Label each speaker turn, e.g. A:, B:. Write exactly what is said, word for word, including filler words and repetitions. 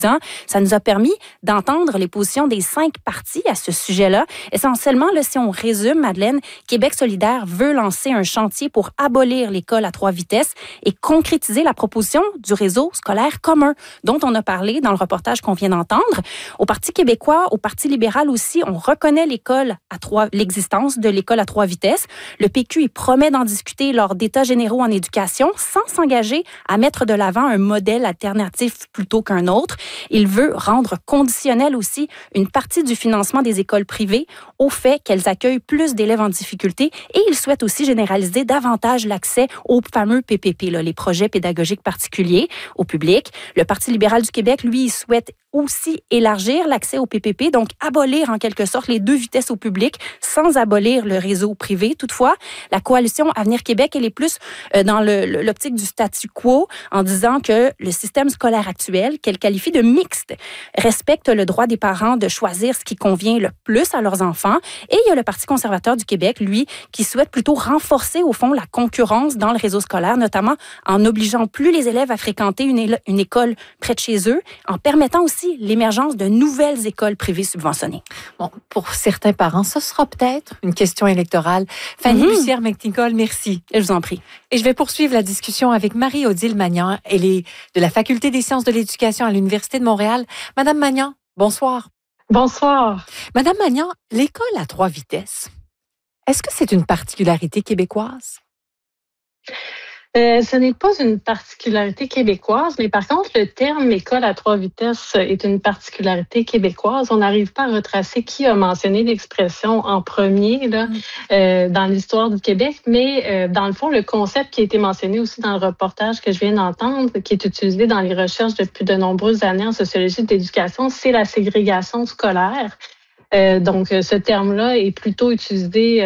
A: Ça nous a permis d'entendre les positions des cinq partis à ce sujet-là. Essentiellement, là, si on résume, Madeleine, Québec solidaire veut lancer un chantier pour abolir l'école à trois vitesses et concrétiser la proposition du réseau scolaire commun dont on a parlé dans le reportage qu'on vient d'entendre. Au Parti québécois, au Parti libéral aussi, on reconnaît l'école à trois, l'existence de l'école à trois vitesses. Le P Q, il promet d'en discuter lors d'états généraux en éducation sans s'engager à mettre de l'avant un modèle alternatif plutôt qu'un autre. Il veut rendre conditionnel aussi une partie du financement des écoles privées au fait qu'elles accueillent plus d'élèves en difficulté et il souhaite aussi généraliser davantage l'accès aux fameux P P P, là, les projets pédagogiques particuliers, au public. Le Parti libéral du Québec, lui, il souhaite aussi élargir l'accès au P P P, donc abolir en quelque sorte les deux vitesses au public sans abolir le réseau privé. Toutefois, la coalition Avenir Québec, elle est plus dans le, l'optique du statu quo en disant que le système scolaire actuel, qu'elle qualifie de mixte, respecte le droit des parents de choisir ce qui convient le plus à leurs enfants. Et il y a le Parti conservateur du Québec, lui, qui souhaite plutôt renforcer au fond la concurrence dans le réseau scolaire, notamment en obligeant plus les élèves à fréquenter une, une école près de chez eux, en permettant aussi l'émergence de nouvelles écoles privées subventionnées.
B: Bon, pour certains parents, ce sera peut-être une question électorale. Fanny mm-hmm. Bussière-McNicol, merci.
A: Je vous en prie.
B: Et je vais poursuivre la discussion avec Marie-Odile Magnan. Elle est de la Faculté des sciences de l'éducation à l'Université de Montréal. Madame Magnan, bonsoir.
C: Bonsoir.
B: Madame Magnan, l'école à trois vitesses, est-ce que c'est une particularité québécoise?
C: Euh, ce n'est pas une particularité québécoise, mais par contre, le terme école à trois vitesses est une particularité québécoise. On n'arrive pas à retracer qui a mentionné l'expression en premier là, mm. euh, dans l'histoire du Québec, mais euh, dans le fond, le concept qui a été mentionné aussi dans le reportage que je viens d'entendre, qui est utilisé dans les recherches depuis de nombreuses années en sociologie de l'éducation, c'est la ségrégation scolaire. Euh, donc, ce terme-là est plutôt utilisé